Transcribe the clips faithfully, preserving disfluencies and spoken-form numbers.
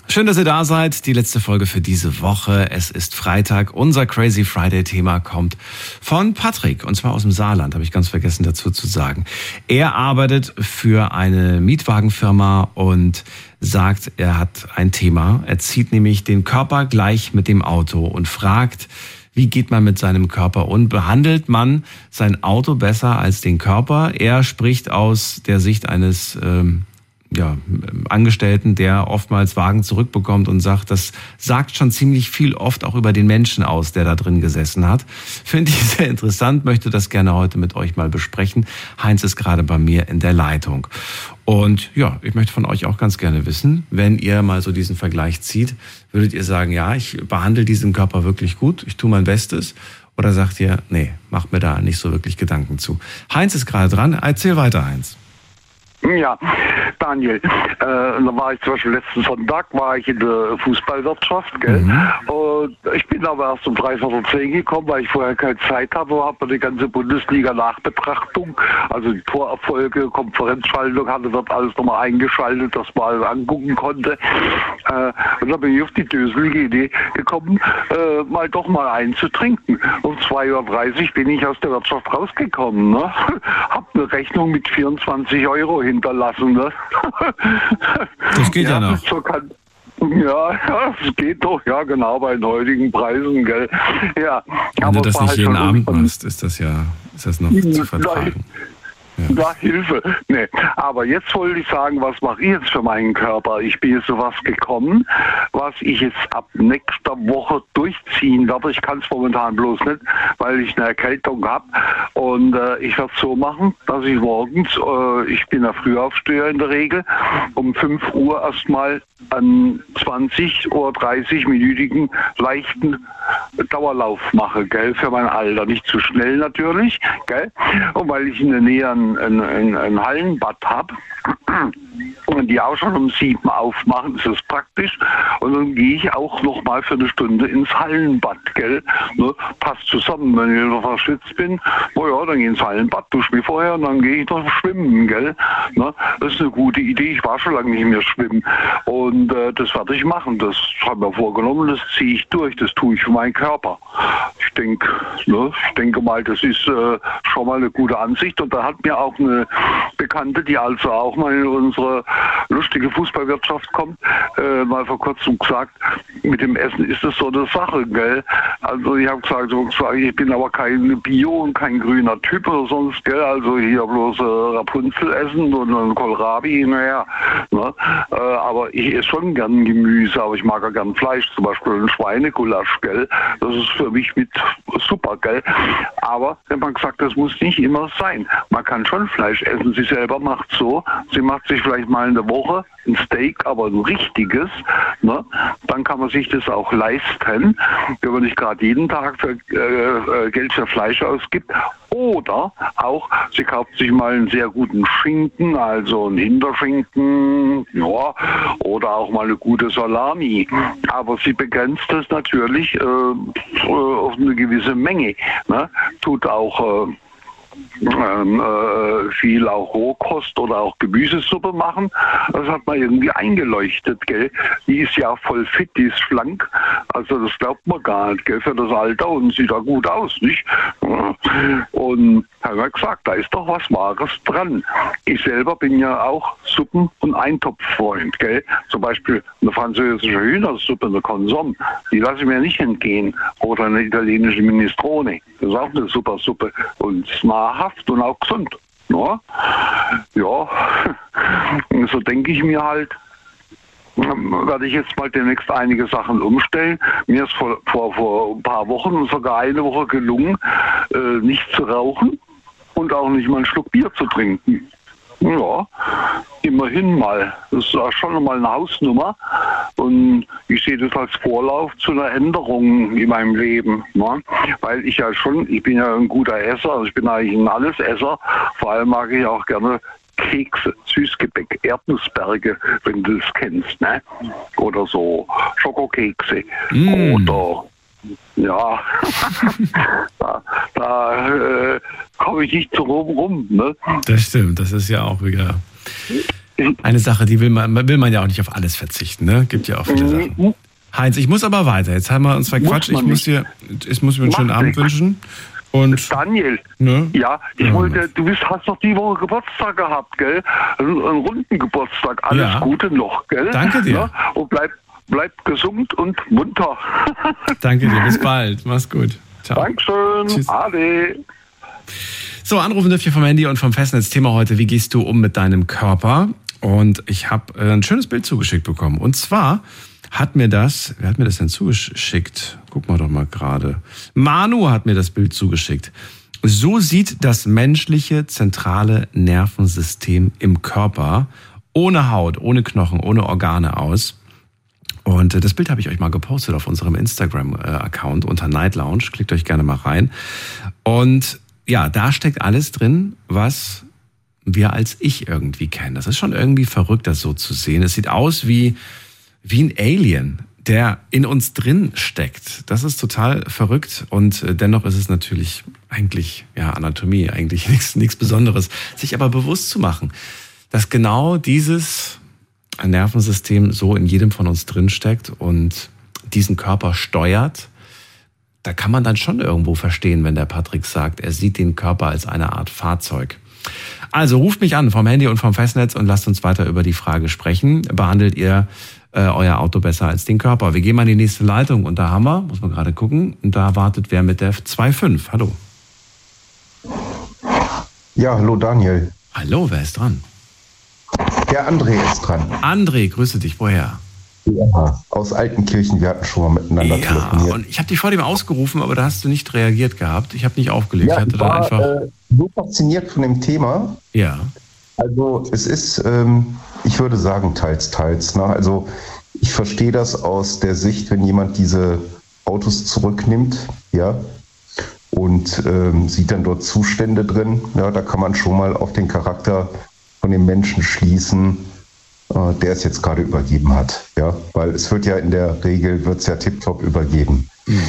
Schön, dass ihr da seid. Die letzte Folge für diese Woche. Es ist Freitag. Unser Crazy Friday-Thema kommt von Patrick, und zwar aus dem Saarland, habe ich ganz vergessen dazu zu sagen. Er arbeitet für eine Mietwagenfirma und sagt, er hat ein Thema. Er zieht nämlich den Körper gleich mit dem Auto und fragt, wie geht man mit seinem Körper um? Behandelt man sein Auto besser als den Körper? Er spricht aus der Sicht eines ähm, ja, Angestellten, der oftmals Wagen zurückbekommt und sagt, das sagt schon ziemlich viel oft auch über den Menschen aus, der da drin gesessen hat. Finde ich sehr interessant, möchte das gerne heute mit euch mal besprechen. Heinz ist gerade bei mir in der Leitung. Und ja, ich möchte von euch auch ganz gerne wissen, wenn ihr mal so diesen Vergleich zieht, würdet ihr sagen, ja, ich behandle diesen Körper wirklich gut, ich tue mein Bestes? Oder sagt ihr, nee, macht mir da nicht so wirklich Gedanken zu? Heinz ist gerade dran, erzähl weiter, Heinz. Ja, Daniel, äh, da war ich zum Beispiel letzten Sonntag, war ich in der Fußballwirtschaft, gell? Mhm. Und ich bin aber erst um dreiviertel zehn gekommen, weil ich vorher keine Zeit hatte, habe mir die ganze Bundesliga-Nachbetrachtung, also die Torerfolge, Konferenzschaltung, hatte dort alles nochmal eingeschaltet, dass man angucken konnte. Äh, und da bin ich auf die döselige Idee gekommen, äh, mal doch mal einzutrinken. Um zwei Uhr dreißig bin ich aus der Wirtschaft rausgekommen, ne? Hab eine Rechnung mit vierundzwanzig Euro hinterlassen, ne? Das geht ja, ja noch. So kann, ja, ja, es geht doch, ja, genau, bei den heutigen Preisen, gell. Ja, wenn aber du das nicht halt jeden Abend machst, ist das ja, ist das noch zu vertragen. Ja. Na, Hilfe. Nee. Aber jetzt wollte ich sagen, was mache ich jetzt für meinen Körper? Ich bin jetzt so was gekommen, was ich jetzt ab nächster Woche durchziehen werde. Ich kann es momentan bloß nicht, weil ich eine Erkältung habe. Und äh, ich werde es so machen, dass ich morgens, äh, ich bin ja Frühaufsteher in der Regel, um fünf Uhr erstmal einen zwanzig oder dreißig-minütigen leichten Dauerlauf mache, gell, für mein Alter. Nicht zu schnell natürlich, gell. Und weil ich in der Nähe ein, ein, ein, ein Hallenbad habe, und die auch schon um sieben aufmachen, ist das praktisch. Und dann gehe ich auch noch mal für eine Stunde ins Hallenbad, gell. Ne, passt zusammen, wenn ich noch verschwitzt bin, oh ja, dann gehe ich ins Hallenbad, dusche mich vorher und dann gehe ich noch schwimmen, gell. Ne, das ist eine gute Idee, ich war schon lange nicht mehr schwimmen. Und äh, das werde ich machen, das habe ich mir vorgenommen, das ziehe ich durch, das tue ich für meinen Körper. Ich denke, ne, ich denke mal, das ist äh, schon mal eine gute Ansicht. Und da hat mir auch eine Bekannte, die also auch mal in unsere lustige Fußballwirtschaft kommt, äh, mal vor kurzem gesagt, mit dem Essen ist das so eine Sache, gell? Also ich habe gesagt, so gesagt, ich bin aber kein Bio und kein grüner Typ oder sonst, gell? Also hier bloß äh, Rapunzel essen und ein Kohlrabi, naja. Ne? Äh, aber ich esse schon gern Gemüse, aber ich mag auch gern Fleisch, zum Beispiel ein Schweinegulasch, gell? Das ist für mich mit super, gell? Aber wenn man gesagt, das muss nicht immer sein. Man kann schon Fleisch essen. Sie selber macht so, sie macht sich vielleicht mal in der Woche ein Steak, aber ein richtiges, ne? Dann kann man sich das auch leisten, wenn man nicht gerade jeden Tag für, äh, Geld für Fleisch ausgibt. Oder auch, sie kauft sich mal einen sehr guten Schinken, also einen Hinterschinken, ja, oder auch mal eine gute Salami. Aber sie begrenzt das natürlich äh, auf eine gewisse Menge. Ne? Tut auch äh, Ähm, äh, viel auch Rohkost oder auch Gemüsesuppe machen. Das hat man irgendwie eingeleuchtet, gell. Die ist ja voll fit, die ist schlank. Also das glaubt man gar nicht, gell, für das Alter, und sieht da gut aus, nicht? Und haben wir gesagt, da ist doch was Wahres dran. Ich selber bin ja auch Suppen- und Eintopffreund, gell. Zum Beispiel eine französische Hühnersuppe, eine Consomme, die lasse ich mir nicht entgehen. Oder eine italienische Minestrone. Das ist auch eine super Suppe. Und nahrhaft und auch gesund. Ja, ja. So denke ich mir halt, werde ich jetzt mal demnächst einige Sachen umstellen. Mir ist vor, vor, vor ein paar Wochen, sogar eine Woche gelungen, äh, nicht zu rauchen und auch nicht mal einen Schluck Bier zu trinken. Ja, immerhin mal. Das ist auch schon mal eine Hausnummer. Und ich sehe das als Vorlauf zu einer Änderung in meinem Leben. Ne? Weil ich ja schon, ich bin ja ein guter Esser, also ich bin eigentlich ein Allesesser. Vor allem mag ich auch gerne Kekse, Süßgebäck, Erdnussberge, wenn du das kennst, ne? Oder so Schokokekse. Mm. Oder ja, da, da äh, komme ich nicht so rum rum. Ne? Das stimmt, das ist ja auch wieder eine Sache, die will man, will man ja auch nicht auf alles verzichten, ne? Gibt ja auch viele Sachen. Heinz, ich muss aber weiter. Jetzt haben wir uns verquatscht. Ich muss dir, ich muss mir einen schönen Abend wünschen. Und Daniel, ne? ja, ich ja, wollte, du bist, hast doch die Woche Geburtstag gehabt, gell? Einen, einen runden Geburtstag. Alles ja. Gute noch, gell? Danke dir. Ja? Und bleib, bleib gesund und munter. Danke dir, bis bald. Mach's gut. Ciao. Dankeschön. Tschüss. Ade. So, anrufen dürft ihr vom Handy und vom Festnetz. Thema heute, wie gehst du um mit deinem Körper? Und ich habe äh, ein schönes Bild zugeschickt bekommen. Und zwar hat mir das, wer hat mir das denn zugeschickt? Guck mal doch mal gerade. Manu hat mir das Bild zugeschickt. So sieht das menschliche zentrale Nervensystem im Körper ohne Haut, ohne Knochen, ohne Organe aus. Und äh, das Bild habe ich euch mal gepostet auf unserem Instagram-Account unter Night Lounge. Klickt euch gerne mal rein. Und ja, da steckt alles drin, was wir als Ich irgendwie kennen. Das ist schon irgendwie verrückt, das so zu sehen. Es sieht aus wie wie ein Alien, der in uns drin steckt. Das ist total verrückt und dennoch ist es natürlich eigentlich, ja, Anatomie, eigentlich nichts, nichts Besonderes. Sich aber bewusst zu machen, dass genau dieses Nervensystem so in jedem von uns drin steckt und diesen Körper steuert, da kann man dann schon irgendwo verstehen, wenn der Patrick sagt, er sieht den Körper als eine Art Fahrzeug. Also ruft mich an vom Handy und vom Festnetz und lasst uns weiter über die Frage sprechen. Behandelt ihr äh, euer Auto besser als den Körper? Wir gehen mal in die nächste Leitung und da haben wir, muss man gerade gucken, und da wartet wer mit der zwei fünf. Hallo. Ja, hallo Daniel. Hallo, wer ist dran? Der André ist dran. André, grüße dich. Woher? Ja, aus Altenkirchen, wir hatten schon mal miteinander ja, telefoniert. Und ich habe dich vor dem ausgerufen, aber da hast du nicht reagiert gehabt. Ich habe nicht aufgelegt. Ja, ich hatte ich dann war einfach. äh, so fasziniert von dem Thema. Ja. Also es ist, ähm, ich würde sagen, teils, teils. Ne? Also ich verstehe das aus der Sicht, wenn jemand diese Autos zurücknimmt, ja, und ähm, sieht dann dort Zustände drin. Ja, da kann man schon mal auf den Charakter von dem Menschen schließen, äh, der es jetzt gerade übergeben hat. Ja, weil es wird ja in der Regel, wird es ja tiptop übergeben. Mhm.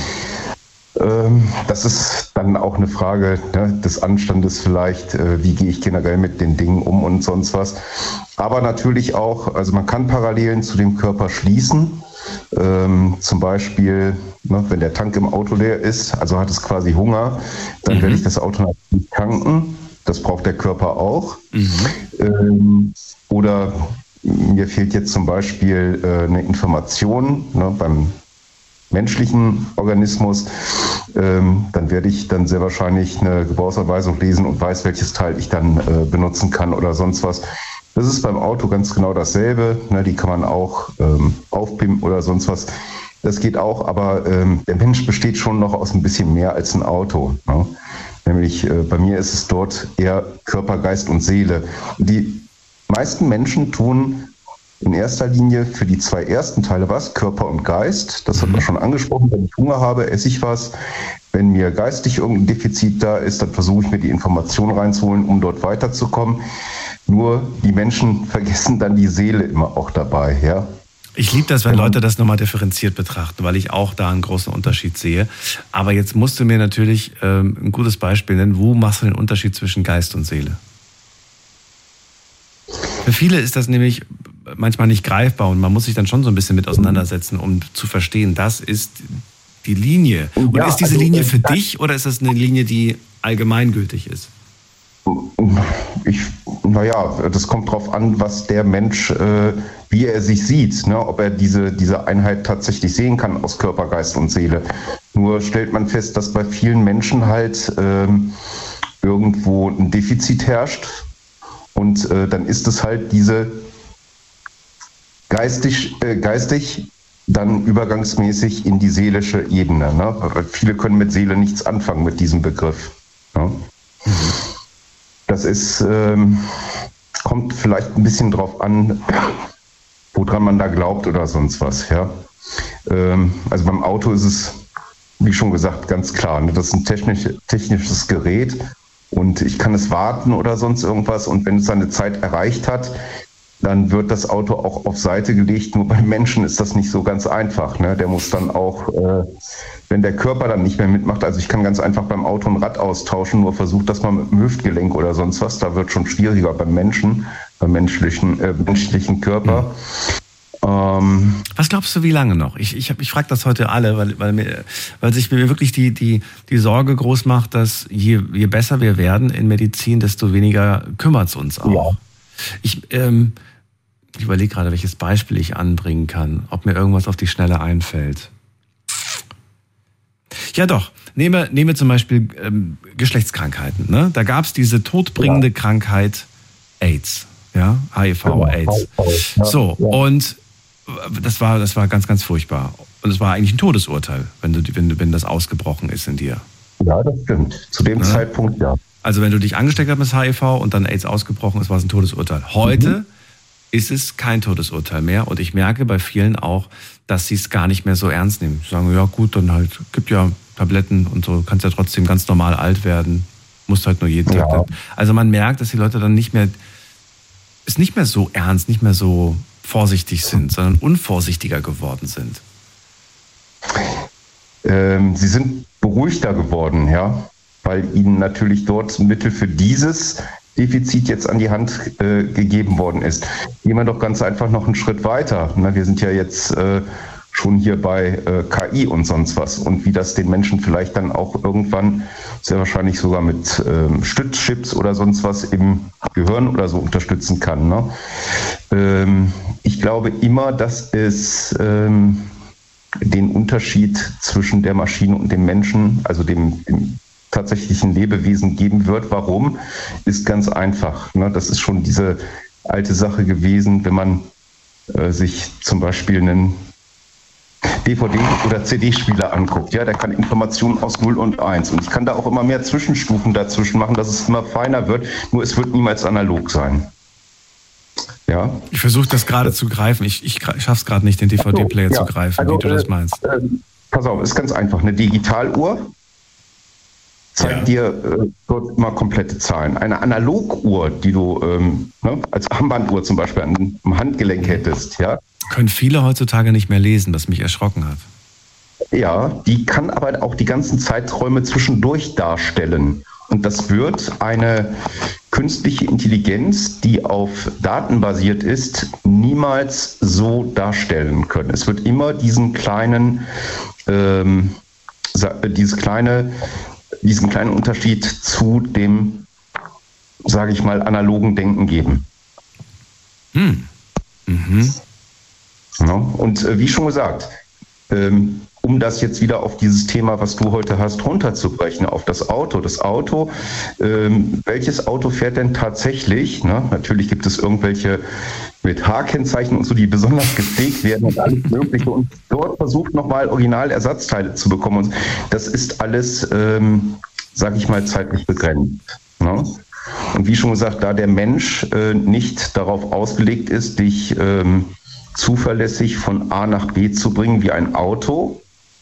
Ähm, das ist dann auch eine Frage, ne, des Anstandes vielleicht, äh, wie gehe ich generell mit den Dingen um und sonst was. Aber natürlich auch, also man kann Parallelen zu dem Körper schließen. Ähm, zum Beispiel, ne, wenn der Tank im Auto leer ist, also hat es quasi Hunger, dann mhm. werde ich das Auto natürlich tanken. Das braucht der Körper auch. Mhm. Ähm, oder mir fehlt jetzt zum Beispiel äh, eine Information, ne, beim menschlichen Organismus, ähm, dann werde ich dann sehr wahrscheinlich eine Gebrauchsanweisung lesen und weiß, welches Teil ich dann äh, benutzen kann oder sonst was. Das ist beim Auto ganz genau dasselbe. Ne, die kann man auch ähm, aufpimpen oder sonst was. Das geht auch, aber ähm, der Mensch besteht schon noch aus ein bisschen mehr als ein Auto. Ne? Nämlich äh, bei mir ist es dort eher Körper, Geist und Seele. Die meisten Menschen tun in erster Linie für die zwei ersten Teile was, Körper und Geist. Das hat man schon angesprochen. Wenn ich Hunger habe, esse ich was. Wenn mir geistig irgendein Defizit da ist, dann versuche ich mir die Information reinzuholen, um dort weiterzukommen. Nur die Menschen vergessen dann die Seele immer auch dabei. Ja? Ich liebe das, wenn Leute das nochmal differenziert betrachten, weil ich auch da einen großen Unterschied sehe. Aber jetzt musst du mir natürlich ähm, ein gutes Beispiel nennen. Wo machst du den Unterschied zwischen Geist und Seele? Für viele ist das nämlich manchmal nicht greifbar und man muss sich dann schon so ein bisschen mit auseinandersetzen, um zu verstehen, das ist die Linie. Und ja, ist diese also, Linie für dich oder ist das eine Linie, die allgemeingültig ist? Ich, naja, das kommt drauf an, was der Mensch, äh, wie er sich sieht, ne? Ob er diese, diese Einheit tatsächlich sehen kann aus Körper, Geist und Seele. Nur stellt man fest, dass bei vielen Menschen halt ähm, irgendwo ein Defizit herrscht und äh, dann ist es halt diese geistig, äh, geistig dann übergangsmäßig in die seelische Ebene. Ne? Viele können mit Seele nichts anfangen mit diesem Begriff. Ne? Mhm. Das ist, ähm, kommt vielleicht ein bisschen drauf an, woran man da glaubt oder sonst was. Ja? Ähm, also beim Auto ist es, wie schon gesagt, ganz klar. Ne? Das ist ein technisch, technisches Gerät und ich kann es warten oder sonst irgendwas. Und wenn es seine Zeit erreicht hat, dann wird das Auto auch auf Seite gelegt. Nur beim Menschen ist das nicht so ganz einfach. Ne? Der muss dann auch, äh, wenn der Körper dann nicht mehr mitmacht, also ich kann ganz einfach beim Auto ein Rad austauschen, nur versucht das mal mit dem Hüftgelenk oder sonst was, da wird schon schwieriger. Beim Menschen beim menschlichen, äh, menschlichen Körper. Ähm, Was glaubst du, wie lange noch? Ich, ich, hab- ich frage das heute alle, weil, weil, mir, weil sich mir wirklich die, die, die Sorge groß macht, dass je, je besser wir werden in Medizin, desto weniger kümmert es uns auch. Ja. Ich, ähm, ich überlege gerade, welches Beispiel ich anbringen kann, ob mir irgendwas auf die Schnelle einfällt. Ja doch, nehme, nehme zum Beispiel ähm, Geschlechtskrankheiten. Ne? Da gab es diese todbringende Ja. Krankheit AIDS, ja, H I V, Genau, AIDS. H I V, ja, So, ja. und das war, das war ganz, ganz furchtbar. Und es war eigentlich ein Todesurteil, wenn, du, wenn, wenn das ausgebrochen ist in dir. Ja, das stimmt. Zu dem Ja. Zeitpunkt, ja. Also wenn du dich angesteckt hast mit H I V und dann AIDS ausgebrochen ist, war es ein Todesurteil. Heute mhm. ist es kein Todesurteil mehr. Und ich merke bei vielen auch, dass sie es gar nicht mehr so ernst nehmen. Sie sagen, ja gut, dann halt, gibt ja Tabletten und so, kannst ja trotzdem ganz normal alt werden. Musst halt nur jeden Tag. Ja. Also man merkt, dass die Leute dann nicht mehr, es nicht mehr so ernst, nicht mehr so vorsichtig sind, sondern unvorsichtiger geworden sind. Ähm, sie sind beruhigter geworden, ja, weil ihnen natürlich dort Mittel für dieses Defizit jetzt an die Hand äh, gegeben worden ist. Gehen wir doch ganz einfach noch einen Schritt weiter. Ne? Wir sind ja jetzt äh, schon hier bei äh, K I und sonst was und wie das den Menschen vielleicht dann auch irgendwann sehr wahrscheinlich sogar mit ähm, Stützchips oder sonst was im Gehirn oder so unterstützen kann. Ne? Ähm, ich glaube immer, dass es ähm, den Unterschied zwischen der Maschine und dem Menschen, also dem, dem tatsächlichen Lebewesen geben wird. Warum? Ist ganz einfach. Ne? Das ist schon diese alte Sache gewesen, wenn man äh, sich zum Beispiel einen D V D- oder C D-Spieler anguckt. Ja, der kann Informationen aus null und eins. Und ich kann da auch immer mehr Zwischenstufen dazwischen machen, dass es immer feiner wird. Nur es wird niemals analog sein. Ja. Ich versuche das gerade zu greifen. Ich, ich schaffe es gerade nicht, den D V D-Player So, ja. zu greifen, Also, wie du das äh, meinst. Äh, pass auf, ist ganz einfach. Eine Digitaluhr zeigt Ja. dir äh, dort immer komplette Zahlen. Eine Analoguhr, die du ähm, ne, als Armbanduhr zum Beispiel an, am Handgelenk hättest, ja, Können viele heutzutage nicht mehr lesen, was mich erschrocken hat. ja, die kann aber auch die ganzen Zeiträume zwischendurch darstellen. Und das wird eine künstliche Intelligenz, die auf Daten basiert ist, niemals so darstellen können. Es wird immer diesen kleinen, ähm, dieses kleine, diesen kleinen Unterschied zu dem, sage ich mal, analogen Denken geben. Hm. Mhm. Ja, und äh, wie schon gesagt, ähm, um das jetzt wieder auf dieses Thema, was du heute hast, runterzubrechen, auf das Auto. Das Auto, ähm, welches Auto fährt denn tatsächlich? Ne? Natürlich gibt es irgendwelche mit H-Kennzeichen und so, die besonders gepflegt werden und alles Mögliche. Und dort versucht nochmal Originalersatzteile zu bekommen. Und das ist alles, ähm, sag ich mal, zeitlich begrenzt. Ne? Und wie schon gesagt, da der Mensch äh, nicht darauf ausgelegt ist, dich ähm, zuverlässig von A nach B zu bringen wie ein Auto,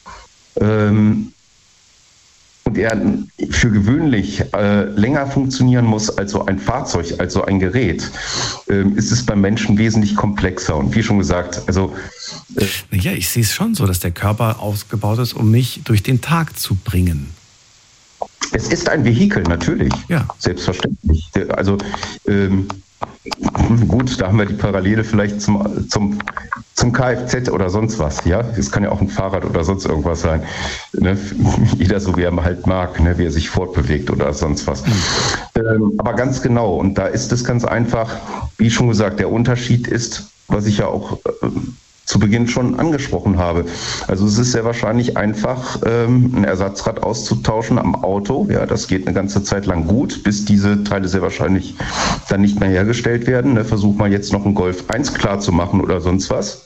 ähm, und er für gewöhnlich äh, länger funktionieren muss als so ein Fahrzeug, als so ein Gerät, ähm, ist es beim Menschen wesentlich komplexer. Und wie schon gesagt, also äh ja, ich sehe es schon so, dass der Körper ausgebaut ist, um mich durch den Tag zu bringen. Es ist ein Vehikel, natürlich. Ja. Selbstverständlich. Also ähm, gut, da haben wir die Parallele vielleicht zum, zum, zum Kfz oder sonst was. Ja, es kann ja auch ein Fahrrad oder sonst irgendwas sein. Ne? Jeder so, wie er halt mag, ne? Wie er sich fortbewegt oder sonst was. Mhm. Ähm, aber ganz genau, und da ist es ganz einfach, wie schon gesagt, der Unterschied ist, was ich ja auch äh, zu Beginn schon angesprochen habe. Also es ist sehr wahrscheinlich einfach, ähm, ein Ersatzrad auszutauschen am Auto. Ja, das geht eine ganze Zeit lang gut, bis diese Teile sehr wahrscheinlich dann nicht mehr hergestellt werden. Ne, versuch mal jetzt noch einen Golf eins klar zu machen oder sonst was.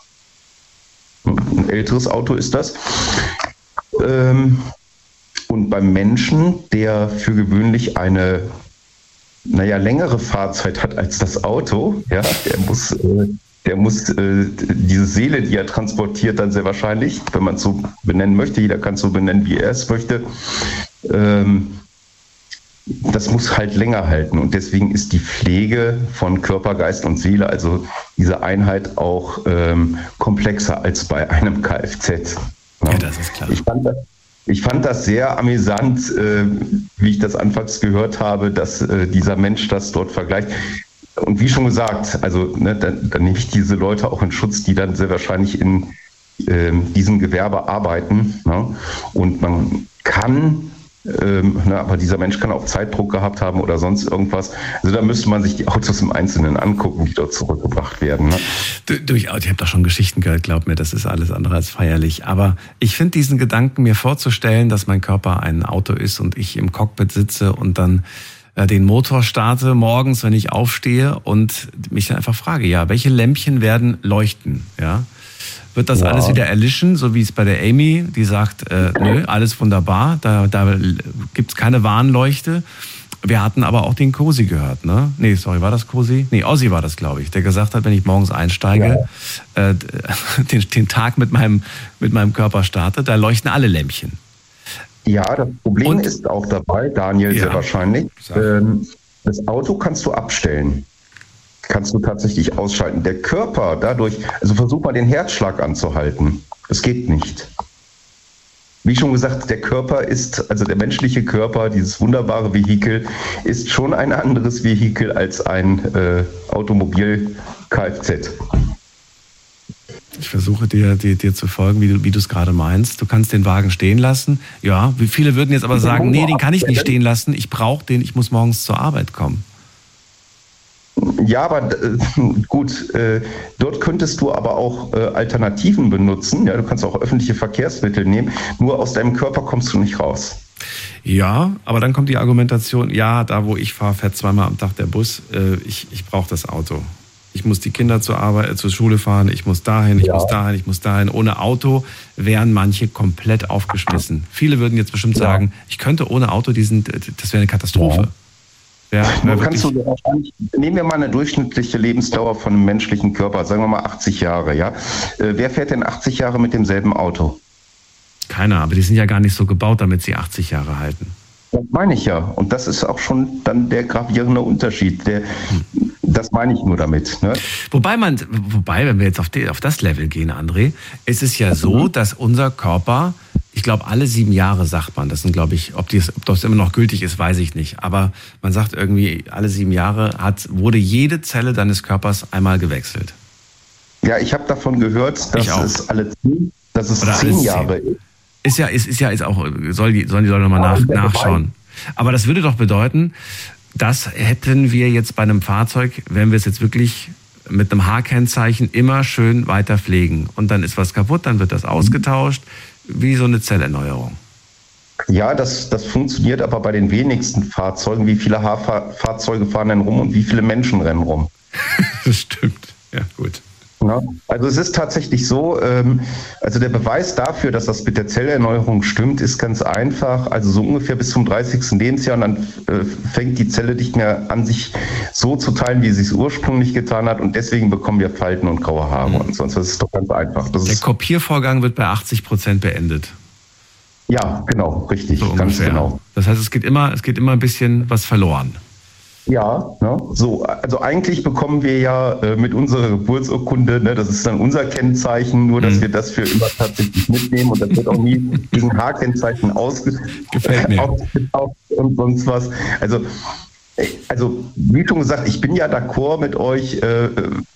Ein älteres Auto ist das. Ähm, und beim Menschen, der für gewöhnlich eine, naja, längere Fahrzeit hat als das Auto, ja, der muss... Äh, Der muss äh, diese Seele, die er transportiert, dann sehr wahrscheinlich, wenn man es so benennen möchte, jeder kann es so benennen, wie er es möchte, ähm, das muss halt länger halten. Und deswegen ist die Pflege von Körper, Geist und Seele, also diese Einheit, auch ähm, komplexer als bei einem Kfz. Ja, das ist klar. Ich fand das, ich fand das sehr amüsant, äh, wie ich das anfangs gehört habe, dass äh, dieser Mensch das dort vergleicht. und wie schon gesagt, also ne, dann, dann nehme ich diese Leute auch in Schutz, die dann sehr wahrscheinlich in ähm, diesem Gewerbe arbeiten. Ne? Und man kann, ähm, ne, aber dieser Mensch kann auch Zeitdruck gehabt haben oder sonst irgendwas. Also da müsste man sich die Autos im Einzelnen angucken, die dort zurückgebracht werden. Ne? Du, du, ich habe da schon Geschichten gehört, glaub mir, das ist alles andere als feierlich. Aber ich finde diesen Gedanken, mir vorzustellen, dass mein Körper ein Auto ist und ich im Cockpit sitze und dann den Motor starte morgens, wenn ich aufstehe und mich dann einfach frage, ja, welche Lämpchen werden leuchten, ja? Wird das ja alles wieder erlischen, so wie es bei der Amy, die sagt, äh, nö, alles wunderbar, da, da gibt's keine Warnleuchte. Wir hatten aber auch den Cosi gehört, ne? Nee, sorry, war das Cosi? Nee, Ossi war das, glaube ich, der gesagt hat, wenn ich morgens einsteige, ja. äh, den, den Tag mit meinem, mit meinem Körper starte, da leuchten alle Lämpchen. Ja, das Problem Und? ist auch dabei, Daniel, ja. sehr wahrscheinlich. Ähm, das Auto kannst du abstellen. Kannst du tatsächlich ausschalten. Der Körper dadurch, also versuch mal den Herzschlag anzuhalten. Es geht nicht. Wie schon gesagt, der Körper ist, also der menschliche Körper, dieses wunderbare Vehikel, ist schon ein anderes Vehikel als ein äh, Automobil-Kfz. Ich versuche dir, dir, dir zu folgen, wie du wie du es gerade meinst. Du kannst den Wagen stehen lassen. Ja, wie viele würden jetzt aber sagen, nee, den kann ich nicht stehen lassen. Ich brauche den, ich muss morgens zur Arbeit kommen. Ja, aber äh, gut, äh, dort könntest du aber auch äh, Alternativen benutzen. Ja, du kannst auch öffentliche Verkehrsmittel nehmen. Nur aus deinem Körper kommst du nicht raus. Ja, aber dann kommt die Argumentation, ja, da wo ich fahre, fährt zweimal am Tag der Bus. Äh, ich ich brauche das Auto. Ich muss die Kinder zur Arbeit, äh, zur Schule fahren, ich muss dahin, ich ja. muss dahin, ich muss dahin. Ohne Auto wären manche komplett aufgeschmissen. Viele würden jetzt bestimmt ja. sagen, ich könnte ohne Auto diesen, das wäre eine Katastrophe. Ja. Ja, kannst du wahrscheinlich, nehmen wir mal eine durchschnittliche Lebensdauer von einem menschlichen Körper, sagen wir mal achtzig Jahre, ja. Äh, wer fährt denn achtzig Jahre mit demselben Auto? Keiner, aber die sind ja gar nicht so gebaut, damit sie achtzig Jahre halten. Das meine ich ja. Und das ist auch schon dann der gravierende Unterschied. Der, das meine ich nur damit. Ne? Wobei man, wobei, wenn wir jetzt auf, die, auf das Level gehen, André, ist es ja so, dass unser Körper, ich glaube, alle sieben Jahre sagt man, das sind, glaube ich, ob, dies, ob das immer noch gültig ist, weiß ich nicht. Aber man sagt irgendwie, alle sieben Jahre hat, wurde jede Zelle deines Körpers einmal gewechselt. Ja, ich habe davon gehört, dass es alle zehn, dass es zehn Jahre ist. Ist ja, ist, ist ja, ist auch, soll die, sollen die Leute nochmal nach, nachschauen. Aber das würde doch bedeuten, das hätten wir jetzt bei einem Fahrzeug, wenn wir es jetzt wirklich mit einem H-Kennzeichen immer schön weiter pflegen. Und dann ist was kaputt, dann wird das ausgetauscht, wie so eine Zellerneuerung. Ja, das, das funktioniert aber bei den wenigsten Fahrzeugen. Wie viele H- Fahrzeuge fahren denn rum und wie viele Menschen rennen rum? Das stimmt, ja gut. Also es ist tatsächlich so, ähm, also der Beweis dafür, dass das mit der Zellerneuerung stimmt, ist ganz einfach. Also so ungefähr bis zum dreißigsten Lebensjahr und dann äh, fängt die Zelle nicht mehr an, sich so zu teilen, wie sie es ursprünglich getan hat und deswegen bekommen wir Falten und graue Haare mhm. und sonst. Das ist doch ganz einfach. Das der ist, Kopiervorgang wird bei achtzig Prozent beendet. Ja, genau, richtig, so ganz genau. Das heißt, es geht immer, es geht immer ein bisschen was verloren. Ja, ne? So, also eigentlich bekommen wir ja äh, mit unserer Geburtsurkunde, ne, das ist dann unser Kennzeichen, nur dass mhm. wir das für immer tatsächlich mitnehmen und das wird auch nie gegen H-Kennzeichen ausgetaucht und sonst was. Also, also wie schon gesagt, ich bin ja d'accord mit euch, äh,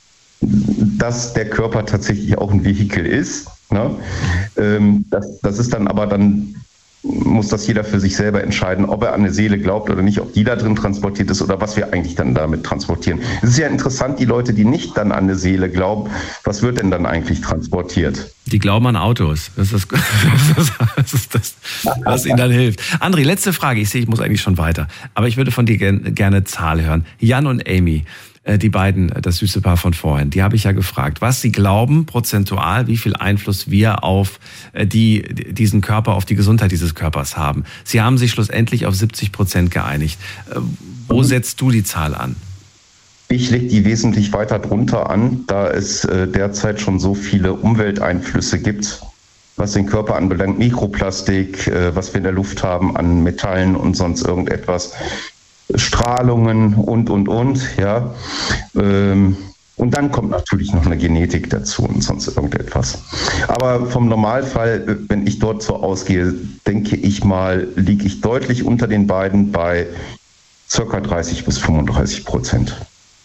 dass der Körper tatsächlich auch ein Vehikel ist. Ne? Ähm, das, das ist dann aber dann muss das jeder für sich selber entscheiden, ob er an eine Seele glaubt oder nicht, ob die da drin transportiert ist oder was wir eigentlich dann damit transportieren. Es ist ja interessant, die Leute, die nicht dann an eine Seele glauben, was wird denn dann eigentlich transportiert? Die glauben an Autos. Das ist das, das, ist das was ihnen dann hilft. André, letzte Frage. Ich sehe, ich muss eigentlich schon weiter. Aber ich würde von dir gerne Zahl hören. Jan und Amy, die beiden, das süße Paar von vorhin, die habe ich ja gefragt, was sie glauben, prozentual, wie viel Einfluss wir auf die, diesen Körper, auf die Gesundheit dieses Körpers haben. Sie haben sich schlussendlich auf siebzig Prozent geeinigt. Wo setzt du die Zahl an? Ich lege die wesentlich weiter drunter an, da es derzeit schon so viele Umwelteinflüsse gibt, was den Körper anbelangt, Mikroplastik, was wir in der Luft haben an Metallen und sonst irgendetwas. Strahlungen und, und, und, ja. Und dann kommt natürlich noch eine Genetik dazu und sonst irgendetwas. Aber vom Normalfall, wenn ich dort so ausgehe, denke ich mal, liege ich deutlich unter den beiden bei circa dreißig bis fünfunddreißig Prozent.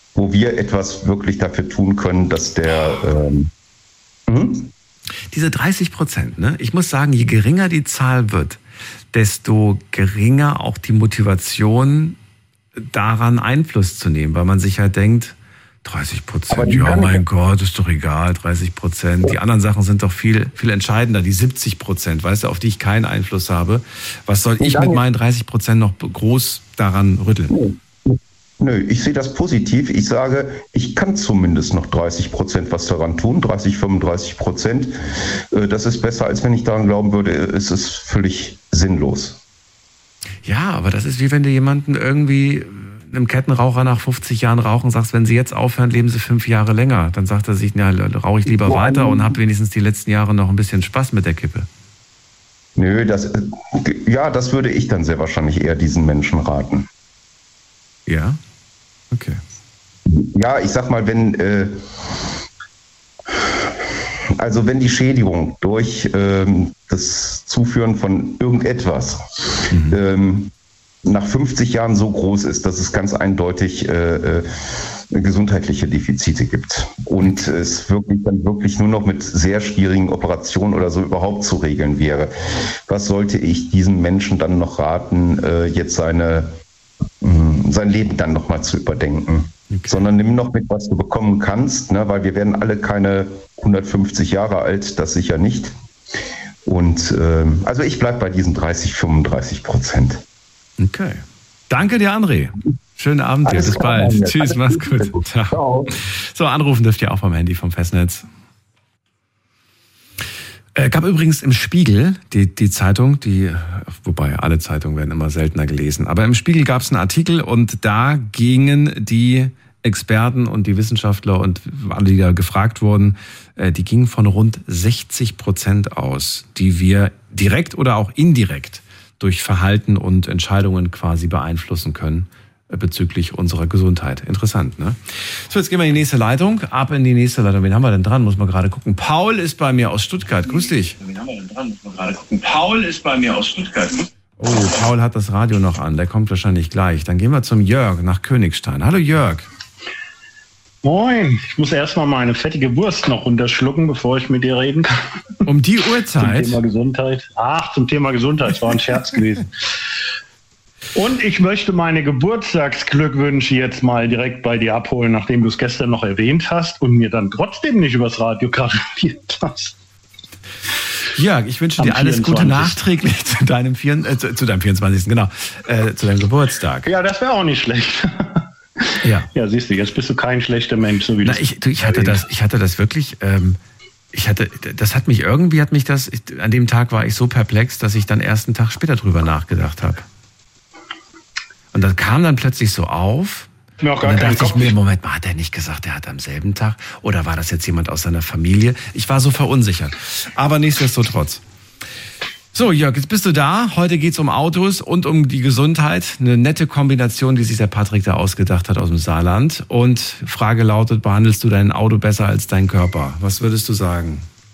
wo wir etwas wirklich dafür tun können, dass der... Ähm, hm? Diese dreißig Prozent, ne? Ich muss sagen, je geringer die Zahl wird, desto geringer auch die Motivation, daran Einfluss zu nehmen, weil man sich halt denkt, dreißig Prozent, ja mein Gott, ist doch egal, dreißig Prozent. Die anderen Sachen sind doch viel, viel entscheidender, die siebzig Prozent, weißt du, auf die ich keinen Einfluss habe. Was soll ich mit meinen dreißig Prozent noch groß daran rütteln? Nö, ich sehe das positiv. Ich sage, ich kann zumindest noch dreißig Prozent was daran tun, dreißig, fünfunddreißig Prozent. Das ist besser, als wenn ich daran glauben würde, es ist völlig sinnlos. Ja, aber das ist wie wenn du jemanden irgendwie, einem Kettenraucher nach fünfzig Jahren Rauchen sagst, wenn sie jetzt aufhören, leben sie fünf Jahre länger. Dann sagt er sich, ja, rauche ich lieber weiter und habe wenigstens die letzten Jahre noch ein bisschen Spaß mit der Kippe. Nö, das, ja, das würde ich dann sehr wahrscheinlich eher diesen Menschen raten. Ja? Okay. Ja, ich sag mal, wenn äh, also wenn die Schädigung durch ähm, das Zuführen von irgendetwas mhm. ähm, nach fünfzig Jahren so groß ist, dass es ganz eindeutig äh, äh, gesundheitliche Defizite gibt und es wirklich dann wirklich nur noch mit sehr schwierigen Operationen oder so überhaupt zu regeln wäre. Was sollte ich diesem Menschen dann noch raten, äh, jetzt seine sein Leben dann nochmal zu überdenken. Okay. Sondern nimm noch mit, was du bekommen kannst, ne? Weil wir werden alle keine hundertfünfzig Jahre alt, das sicher nicht. Und ähm, also ich bleibe bei diesen dreißig, fünfunddreißig Prozent. Okay. Danke dir, André. Schönen Abend dir. Bis bald. Tschüss, Alles mach's gut. gut. Ciao. So, anrufen dürft ihr auch vom Handy vom Festnetz. Äh, gab übrigens im Spiegel, die, die Zeitung, die, wobei alle Zeitungen werden immer seltener gelesen, aber im Spiegel gab es einen Artikel und da gingen die Experten und die Wissenschaftler und alle, die da gefragt wurden, äh, die gingen von rund sechzig Prozent aus, die wir direkt oder auch indirekt durch Verhalten und Entscheidungen quasi beeinflussen können bezüglich unserer Gesundheit. Interessant, ne? So, jetzt gehen wir in die nächste Leitung. Ab in die nächste Leitung. Wen haben wir denn dran? Muss man gerade gucken. Paul ist bei mir aus Stuttgart. Grüß dich. Wen haben wir denn dran? Muss man gerade gucken. Paul ist bei mir aus Stuttgart. Oh, Paul hat das Radio noch an. Der kommt wahrscheinlich gleich. Dann gehen wir zum Jörg nach Königstein. Hallo Jörg. Moin. Ich muss erstmal meine fettige Wurst noch runterschlucken, bevor ich mit dir reden kann. Um die Uhrzeit? Zum Thema Gesundheit. Ach, zum Thema Gesundheit. Das war ein Scherz gewesen. Und ich möchte meine Geburtstagsglückwünsche jetzt mal direkt bei dir abholen, nachdem du es gestern noch erwähnt hast und mir dann trotzdem nicht übers Radio gratuliert hast. Jörg, ich wünsche dir alles Gute nachträglich zu deinem, vier, äh, zu, zu deinem vierundzwanzigsten Genau, äh, zu deinem Geburtstag. Ja, das wäre auch nicht schlecht. Ja. Ja, siehst du, jetzt bist du kein schlechter Mensch, so wie Na, ich, du, ich hatte das, ich hatte das wirklich. Ähm, ich hatte, das hat mich irgendwie hat mich das. Ich, an dem Tag war ich so perplex, dass ich dann erst einen Tag später drüber nachgedacht habe. Und das kam dann plötzlich so auf. Mir auch gar und dann dachte Kopf. ich mir, Moment mal, hat er nicht gesagt, er hat am selben Tag? Oder war das jetzt jemand aus seiner Familie? Ich war so verunsichert. Aber nichtsdestotrotz. So, Jörg, jetzt bist du da. Heute geht's um Autos und um die Gesundheit. Eine nette Kombination, die sich der Patrick da ausgedacht hat aus dem Saarland. Und Frage lautet, behandelst du dein Auto besser als deinen Körper? Was würdest du sagen?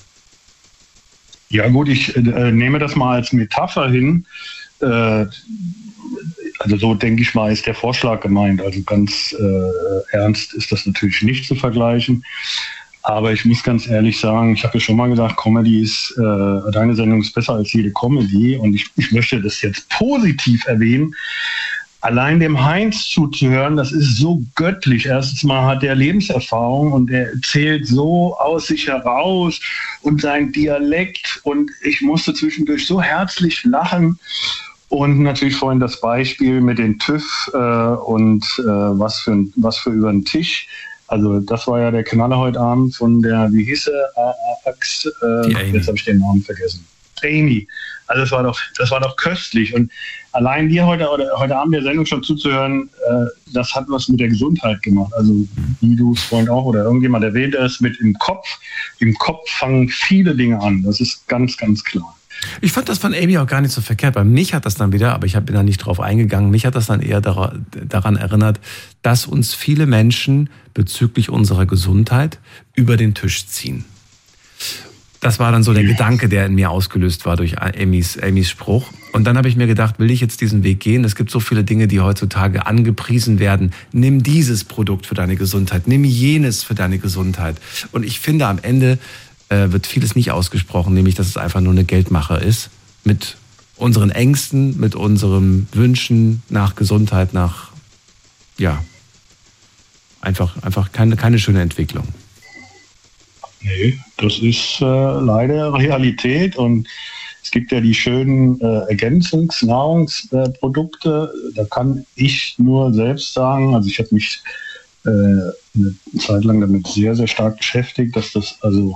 Ja gut, ich äh, nehme das mal als Metapher hin. Äh, Also so denke ich mal, ist der Vorschlag gemeint. Also ganz äh, ernst ist das natürlich nicht zu vergleichen. Aber ich muss ganz ehrlich sagen, ich habe ja schon mal gesagt, Comedy ist, äh, deine Sendung ist besser als jede Comedy. Und ich, ich möchte das jetzt positiv erwähnen. Allein dem Heinz zuzuhören, das ist so göttlich. Erstens mal hat er Lebenserfahrung und er erzählt so aus sich heraus und sein Dialekt. Und ich musste zwischendurch so herzlich lachen. Und natürlich vorhin das Beispiel mit dem TÜV äh, und äh, was für was für über den Tisch. Also das war ja der Knaller heute Abend von der, wie hieß er, Ax, äh, jetzt habe ich den Namen vergessen. Amy. Also das war doch, das war doch köstlich. Und allein dir heute oder heute Abend der Sendung schon zuzuhören, äh, das hat was mit der Gesundheit gemacht. Also wie du es vorhin auch oder irgendjemand erwähnt hast, mit im Kopf. Im Kopf fangen viele Dinge an. Das ist ganz, ganz klar. Ich fand das von Amy auch gar nicht so verkehrt. Bei mich hat das dann wieder, aber ich bin da nicht drauf eingegangen, mich hat das dann eher daran erinnert, dass uns viele Menschen bezüglich unserer Gesundheit über den Tisch ziehen. Das war dann so der Gedanke, der in mir ausgelöst war durch Amys, Amys Spruch. Und dann habe ich mir gedacht, will ich jetzt diesen Weg gehen? Es gibt so viele Dinge, die heutzutage angepriesen werden. Nimm dieses Produkt für deine Gesundheit, nimm jenes für deine Gesundheit. Und ich finde, am Ende äh, wird vieles nicht ausgesprochen, nämlich, dass es einfach nur eine Geldmache ist. Mit unseren Ängsten, mit unseren Wünschen nach Gesundheit, nach, ja, einfach, einfach keine, keine schöne Entwicklung. Nee, das ist äh, leider Realität und es gibt ja die schönen äh, Ergänzungsnahrungsprodukte. Äh, da kann ich nur selbst sagen, also ich habe mich äh, eine Zeit lang damit sehr, sehr stark beschäftigt, dass das also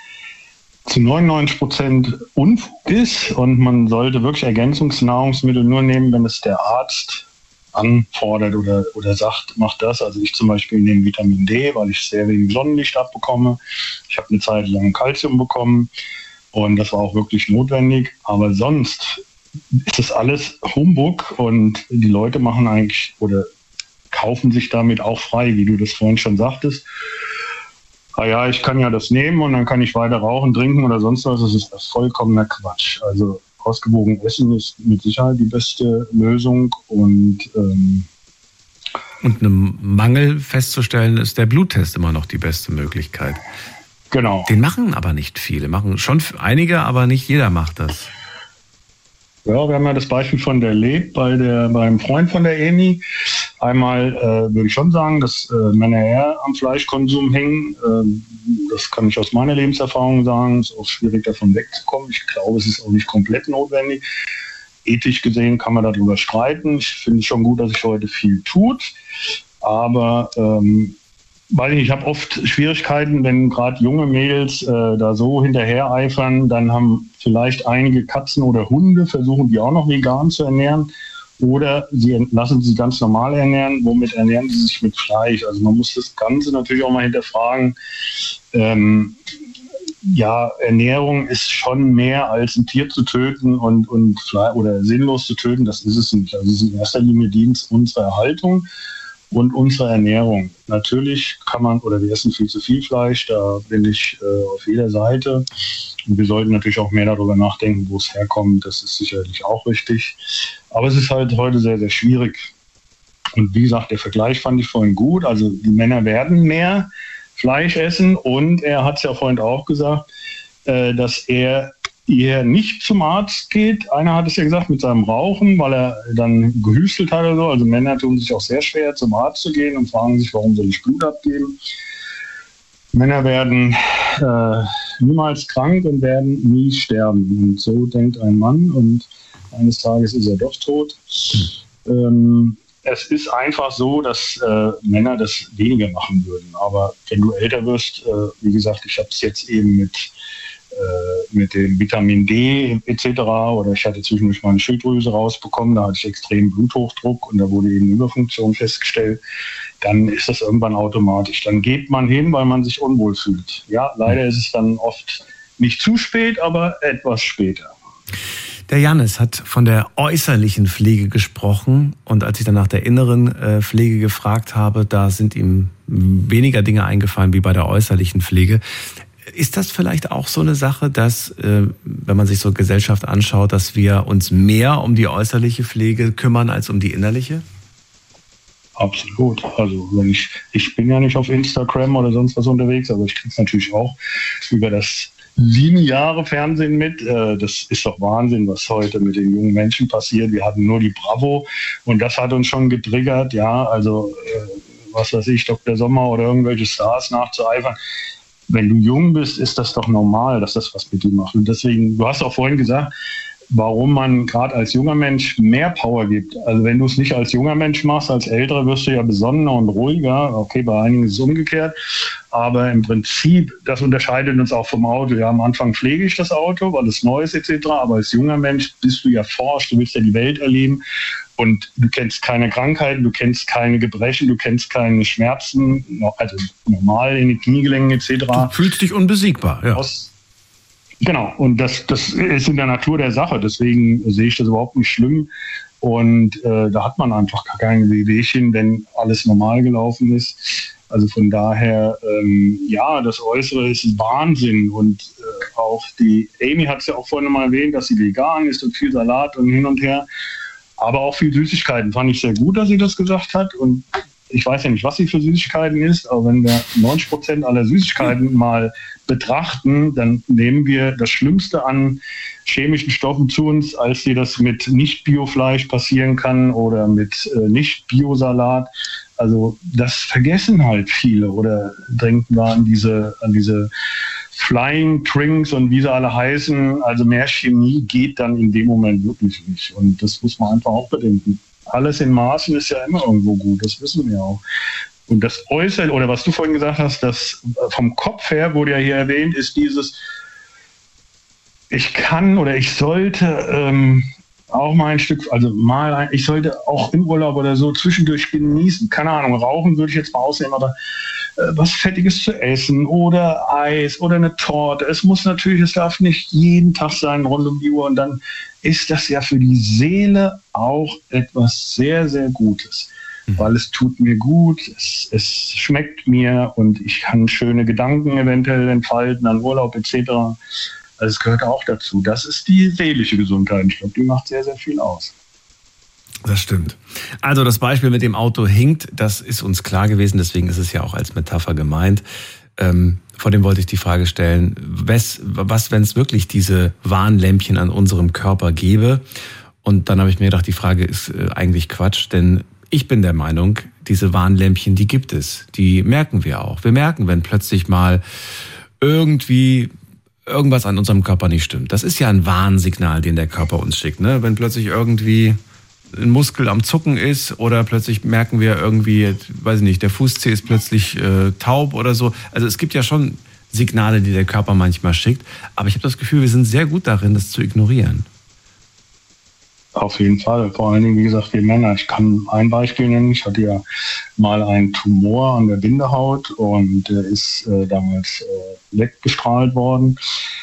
zu neunundneunzig Prozent Unfug ist und man sollte wirklich Ergänzungsnahrungsmittel nur nehmen, wenn es der Arzt anfordert oder, oder sagt, mach das. Also ich zum Beispiel nehme Vitamin D, weil ich sehr wenig Sonnenlicht abbekomme. Ich habe eine Zeit lang Kalzium bekommen und das war auch wirklich notwendig. Aber sonst ist das alles Humbug und die Leute machen eigentlich oder kaufen sich damit auch frei, wie du das vorhin schon sagtest. Ah ja, ich kann ja das nehmen und dann kann ich weiter rauchen, trinken oder sonst was. Das ist vollkommener Quatsch. Also ausgewogen essen ist mit Sicherheit die beste Lösung und ähm und einen Mangel festzustellen, ist der Bluttest immer noch die beste Möglichkeit. Genau. Den machen aber nicht viele, machen schon einige, aber nicht jeder macht das. Ja, wir haben ja das Beispiel von der Leb bei der beim Freund von der Emi. Einmal äh, würde ich schon sagen, dass äh, Männer eher am Fleischkonsum hängen. Ähm, das kann ich aus meiner Lebenserfahrung sagen. Es ist auch schwierig, davon wegzukommen. Ich glaube, es ist auch nicht komplett notwendig. Ethisch gesehen kann man darüber streiten. Ich finde schon gut, dass sich heute viel tut. Aber ähm, weil ich habe oft Schwierigkeiten, wenn gerade junge Mädels äh, da so hinterher eifern, dann haben vielleicht einige Katzen oder Hunde, versuchen die auch noch vegan zu ernähren. Oder sie lassen sie ganz normal ernähren, womit ernähren sie sich mit Fleisch. Also man muss das Ganze natürlich auch mal hinterfragen. Ähm, ja, Ernährung ist schon mehr als ein Tier zu töten und, und oder sinnlos zu töten, das ist es nicht. Also es ist in erster Linie Dienst unserer Erhaltung und unserer Ernährung. Natürlich kann man, oder wir essen viel zu viel Fleisch, da bin ich äh, auf jeder Seite. Und wir sollten natürlich auch mehr darüber nachdenken, wo es herkommt. Das ist sicherlich auch richtig. Aber es ist halt heute sehr, sehr schwierig. Und wie gesagt, der Vergleich fand ich vorhin gut. Also die Männer werden mehr Fleisch essen. Und er hat es ja vorhin auch gesagt, äh, dass er eher nicht zum Arzt geht. Einer hat es ja gesagt, mit seinem Rauchen, weil er dann gehüstelt hat oder so. Also Männer tun sich auch sehr schwer, zum Arzt zu gehen und fragen sich, warum soll ich Blut abgeben? Männer werden äh, niemals krank und werden nie sterben. Und so denkt ein Mann und eines Tages ist er doch tot. Hm. Ähm, es ist einfach so, dass äh, Männer das weniger machen würden. Aber wenn du älter wirst, äh, wie gesagt, ich habe es jetzt eben mit, äh, mit dem Vitamin D et cetera oder ich hatte zwischendurch meine Schilddrüse rausbekommen, da hatte ich extrem Bluthochdruck und da wurde eben Überfunktion festgestellt. Dann ist das irgendwann automatisch. Dann geht man hin, weil man sich unwohl fühlt. Ja, leider ist es dann oft nicht zu spät, aber etwas später. Der Jannis hat von der äußerlichen Pflege gesprochen und als ich dann nach der inneren äh, Pflege gefragt habe, da sind ihm weniger Dinge eingefallen wie bei der äußerlichen Pflege. Ist das vielleicht auch so eine Sache, dass, äh, wenn man sich so Gesellschaft anschaut, dass wir uns mehr um die äußerliche Pflege kümmern als um die innerliche? Absolut. Also wenn ich, ich bin ja nicht auf Instagram oder sonst was unterwegs, aber ich kriege es natürlich auch über das lineare Fernsehen mit. Das ist doch Wahnsinn, was heute mit den jungen Menschen passiert. Wir hatten nur die Bravo und das hat uns schon getriggert. Ja, also was weiß ich, Doktor Sommer oder irgendwelche Stars nachzueifern. Wenn du jung bist, ist das doch normal, dass das was mit dir macht. Und deswegen, du hast auch vorhin gesagt, warum man gerade als junger Mensch mehr Power gibt. Also wenn du es nicht als junger Mensch machst, als Älterer wirst du ja besonnener und ruhiger. Okay, bei einigen ist es umgekehrt. Aber im Prinzip, das unterscheidet uns auch vom Auto. Ja, am Anfang pflege ich das Auto, weil es neu ist et cetera. Aber als junger Mensch bist du ja forsch, du willst ja die Welt erleben. Und du kennst keine Krankheiten, du kennst keine Gebrechen, du kennst keine Schmerzen, also normal in den Kniegelenken et cetera. Du fühlst dich unbesiegbar, ja. Aus Genau, und das, das ist in der Natur der Sache, deswegen sehe ich das überhaupt nicht schlimm. Und äh, da hat man einfach gar keine Wehwehchen, wenn alles normal gelaufen ist. Also von daher, ähm, ja, das Äußere ist Wahnsinn. Und äh, Auch die Amy hat es ja auch vorhin mal erwähnt, dass sie vegan ist und viel Salat und hin und her. Aber auch viel Süßigkeiten. Fand ich sehr gut, dass sie das gesagt hat. Und ich weiß ja nicht, was sie für Süßigkeiten isst, aber wenn wir neunzig Prozent aller Süßigkeiten mal betrachten, dann nehmen wir das Schlimmste an chemischen Stoffen zu uns, als dir das mit Nicht-Bio-Fleisch passieren kann oder mit äh, Nicht-Bio-Salat. Also das vergessen halt viele oder denken wir an diese, an diese Flying Drinks und wie sie alle heißen. Also mehr Chemie geht dann in dem Moment wirklich nicht. Und das muss man einfach auch bedenken. Alles in Maßen ist ja immer irgendwo gut, das wissen wir auch. Und das Äußere, oder was du vorhin gesagt hast, das vom Kopf her wurde ja hier erwähnt, ist dieses, ich kann oder ich sollte ähm, auch mal ein Stück, also mal, ein, ich sollte auch im Urlaub oder so zwischendurch genießen. Keine Ahnung, rauchen würde ich jetzt mal ausnehmen, aber äh, was Fettiges zu essen oder Eis oder eine Torte. Es muss natürlich, es darf nicht jeden Tag sein, rund um die Uhr. Und dann ist das ja für die Seele auch etwas sehr, sehr Gutes. Mhm. Weil es tut mir gut, es, es schmeckt mir und ich kann schöne Gedanken eventuell entfalten an Urlaub et cetera. Also es gehört auch dazu. Das ist die seelische Gesundheit. Ich glaube, die macht sehr, sehr viel aus. Das stimmt. Also das Beispiel mit dem Auto hinkt, das ist uns klar gewesen. Deswegen ist es ja auch als Metapher gemeint. Ähm, vor dem wollte ich die Frage stellen, was, was wenn es wirklich diese Warnlämpchen an unserem Körper gäbe? Und dann habe ich mir gedacht, die Frage ist äh, eigentlich Quatsch, denn ich bin der Meinung, diese Warnlämpchen, die gibt es. Die merken wir auch. Wir merken, wenn plötzlich mal irgendwie irgendwas an unserem Körper nicht stimmt. Das ist ja ein Warnsignal, den der Körper uns schickt. Ne? Wenn plötzlich irgendwie ein Muskel am Zucken ist oder plötzlich merken wir irgendwie, weiß ich nicht, der Fußzeh ist plötzlich äh, taub oder so. Also es gibt ja schon Signale, die der Körper manchmal schickt. Aber ich habe das Gefühl, wir sind sehr gut darin, das zu ignorieren. Auf jeden Fall. Vor allen Dingen, wie gesagt, wir Männer. Ich kann ein Beispiel nennen. Ich hatte ja mal einen Tumor an der Bindehaut und der ist äh, damals äh, weggestrahlt worden.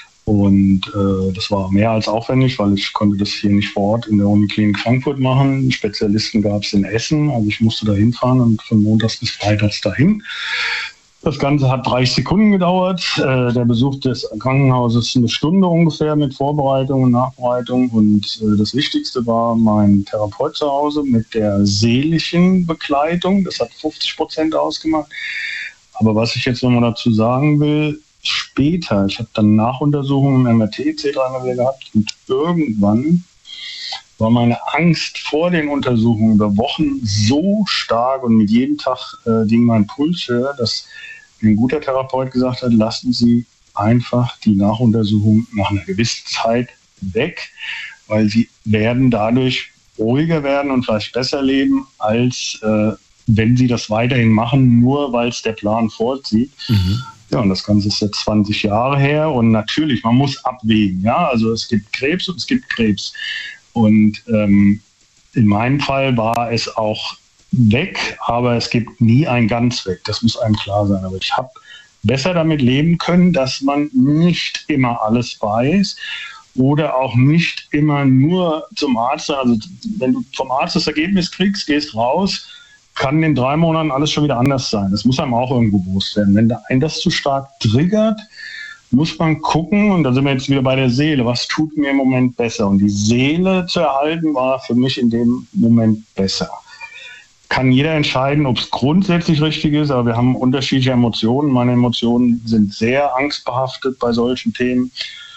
Und äh, das war mehr als aufwendig, weil ich konnte das hier nicht vor Ort in der Uniklinik Frankfurt machen. Spezialisten gab es in Essen, also ich musste da hinfahren und von montags bis freitags dahin. Das Ganze hat dreißig Sekunden gedauert. Äh, der Besuch des Krankenhauses eine Stunde ungefähr mit Vorbereitung und Nachbereitung. Und äh, das Wichtigste war mein Therapeut zu Hause mit der seelischen Begleitung. Das hat fünfzig Prozent ausgemacht. Aber was ich jetzt nochmal dazu sagen will, später, ich habe dann Nachuntersuchungen, M R T et cetera gehabt und irgendwann war meine Angst vor den Untersuchungen über Wochen so stark und mit jedem Tag äh, ging mein Puls höher, dass ein guter Therapeut gesagt hat, lassen Sie einfach die Nachuntersuchung nach einer gewissen Zeit weg, weil Sie werden dadurch ruhiger werden und vielleicht besser leben, als äh, wenn Sie das weiterhin machen, nur weil es der Plan vorsieht. Mhm. Ja, und das Ganze ist jetzt zwanzig Jahre her und natürlich, man muss abwägen. Ja, also es gibt Krebs und es gibt Krebs. Und ähm, in meinem Fall war es auch weg, aber es gibt nie ein ganz weg. Das muss einem klar sein. Aber ich habe besser damit leben können, dass man nicht immer alles weiß oder auch nicht immer nur zum Arzt. Also wenn du vom Arzt das Ergebnis kriegst, gehst raus, kann in drei Monaten alles schon wieder anders sein. Das muss einem auch irgendwo bewusst werden. Wenn einen das zu stark triggert, muss man gucken, und da sind wir jetzt wieder bei der Seele, was tut mir im Moment besser? Und die Seele zu erhalten war für mich in dem Moment besser. Kann jeder entscheiden, ob es grundsätzlich richtig ist, aber wir haben unterschiedliche Emotionen. Meine Emotionen sind sehr angstbehaftet bei solchen Themen.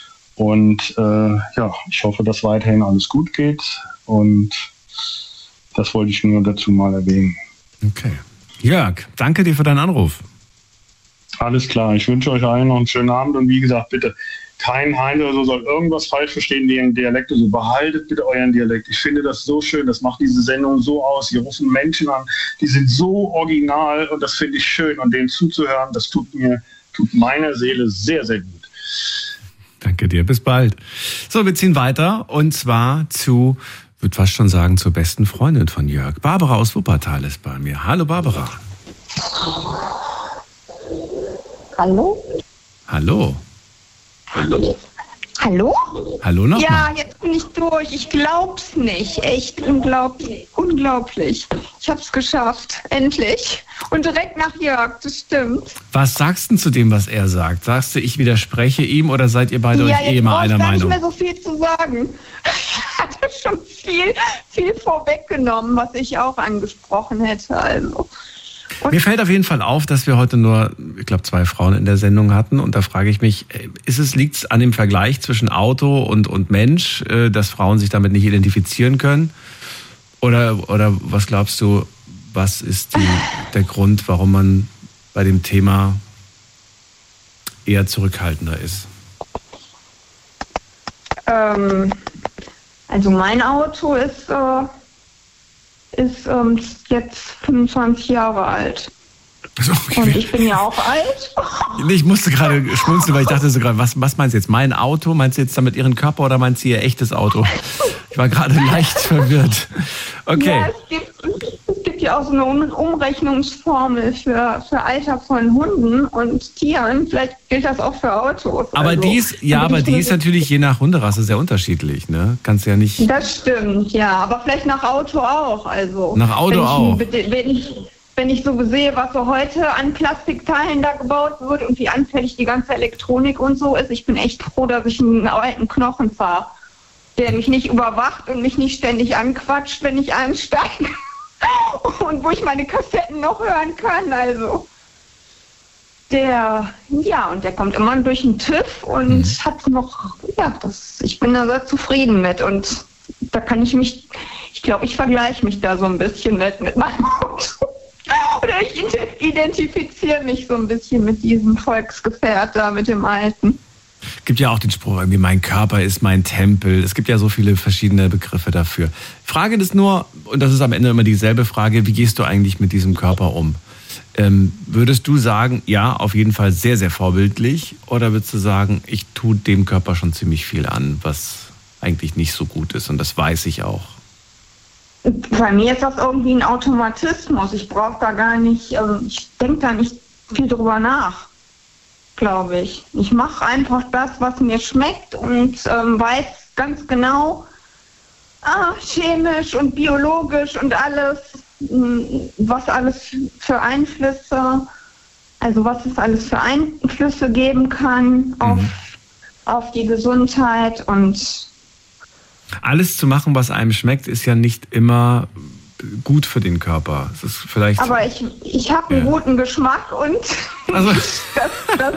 Und äh, ja, ich hoffe, dass weiterhin alles gut geht. Und das wollte ich nur dazu mal erwähnen. Okay. Jörg, danke dir für deinen Anruf. Alles klar, ich wünsche euch allen noch einen schönen Abend und wie gesagt, bitte kein Heinz oder so soll irgendwas falsch verstehen wegen Dialekt. Also behaltet bitte euren Dialekt. Ich finde das so schön, das macht diese Sendung so aus. Hier rufen Menschen an, die sind so original und das finde ich schön und denen zuzuhören, das tut mir, tut meiner Seele sehr, sehr gut. Danke dir, bis bald. So, wir ziehen weiter und zwar zu, ich würde fast schon sagen, zur besten Freundin von Jörg. Barbara aus Wuppertal ist bei mir. Hallo Barbara. Hallo? Hallo. Hallo. Hallo? Hallo nochmal. Ja, jetzt bin ich durch. Ich glaub's nicht. Echt unglaublich. Unglaublich. Ich hab's geschafft. Endlich. Und direkt nach Jörg, das stimmt. Was sagst du zu dem, was er sagt? Sagst du, ich widerspreche ihm oder seid ihr beide Ja, euch eh immer einer Meinung? Meinung? Ich habe nicht mehr so viel zu sagen. Ich hatte schon viel, viel vorweggenommen, was ich auch angesprochen hätte. Also. Und Mir fällt auf jeden Fall auf, dass wir heute nur, ich glaube, zwei Frauen in der Sendung hatten. Und da frage ich mich, ist es, liegt es an dem Vergleich zwischen Auto und, und Mensch, dass Frauen sich damit nicht identifizieren können? Oder, oder was glaubst du, was ist die, der Grund, warum man bei dem Thema eher zurückhaltender ist? Ähm, also mein Auto ist... Äh ist ähm, jetzt fünfundzwanzig Jahre alt. Also, Und ich, ich bin ja auch alt. ich musste gerade schmunzeln, weil ich dachte so gerade, was, was meinst du jetzt? Mein Auto? Meinst du jetzt damit ihren Körper oder meinst du ihr echtes Auto? Ich war gerade leicht verwirrt. Okay. Ja, es gibt, es gibt ja auch so eine Um- Umrechnungsformel für, für Alter von Hunden und Tieren. Vielleicht gilt das auch für Autos. Aber also, die ist, ja, aber die ist natürlich je nach Hunderasse sehr unterschiedlich, ne? Kannst ja nicht. Das stimmt, ja. Aber vielleicht nach Auto auch. Also, Nach Auto wenn ich, auch. Wenn ich, wenn ich so sehe, was so heute an Plastikteilen da gebaut wird und wie anfällig die ganze Elektronik und so ist, ich bin echt froh, dass ich einen alten Knochen fahre, der mich nicht überwacht und mich nicht ständig anquatscht, wenn ich einsteige. Und wo ich meine Kassetten noch hören kann, also. Der, ja, und der kommt immer durch den TÜV und mhm. hat noch, ja, das, ich bin da sehr zufrieden mit und da kann ich mich, ich glaube, ich vergleiche mich da so ein bisschen mit, mit meinem Auto. Oder ich identifiziere mich so ein bisschen mit diesem Volksgefährt da, mit dem Alten. Es gibt ja auch den Spruch, irgendwie mein Körper ist mein Tempel. Es gibt ja so viele verschiedene Begriffe dafür. Frage ist nur, und das ist am Ende immer dieselbe Frage, wie gehst du eigentlich mit diesem Körper um? Ähm, würdest du sagen, ja, auf jeden Fall sehr, sehr vorbildlich? Oder würdest du sagen, ich tue dem Körper schon ziemlich viel an, was eigentlich nicht so gut ist und das weiß ich auch? Bei mir ist das irgendwie ein Automatismus. Ich brauche da gar nicht, also ich denke da nicht viel drüber nach, glaube ich. Ich mache einfach das, was mir schmeckt und ähm, weiß ganz genau, ah, chemisch und biologisch und alles, was alles für Einflüsse, also was es alles für Einflüsse geben kann auf, mhm. auf die Gesundheit. Und alles zu machen, was einem schmeckt, ist ja nicht immer gut für den Körper. Es ist vielleicht. Aber ich, ich habe einen ja. guten Geschmack und also. das, das,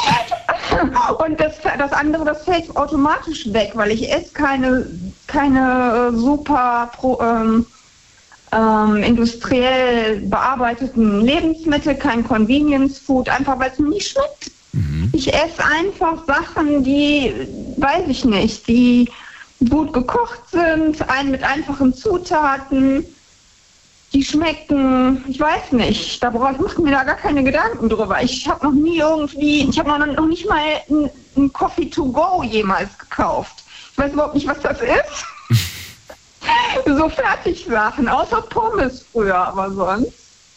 und das, das andere, das fällt automatisch weg, weil ich esse keine, keine super pro, ähm, ähm, industriell bearbeiteten Lebensmittel, kein Convenience Food, einfach weil es mir nicht schmeckt. Mhm. Ich esse einfach Sachen, die, weiß ich nicht, die gut gekocht sind, ein mit einfachen Zutaten, die schmecken, ich weiß nicht, da brauche ich mache mir da gar keine Gedanken drüber. Ich habe noch nie irgendwie, ich habe noch, noch nicht mal einen, einen Coffee to go jemals gekauft. Ich weiß überhaupt nicht, was das ist. So Fertigsachen, außer Pommes früher, aber sonst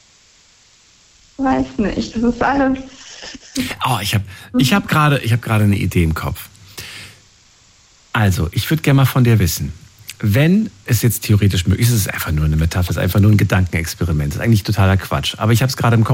weiß nicht. Das ist alles. Oh, ich habe ich hab gerade ich hab gerade eine Idee im Kopf. Also, ich würde gerne mal von dir wissen, wenn es jetzt theoretisch möglich ist, es ist einfach nur eine Metapher, es ist einfach nur ein Gedankenexperiment, das ist eigentlich totaler Quatsch, aber ich habe es gerade im Kopf.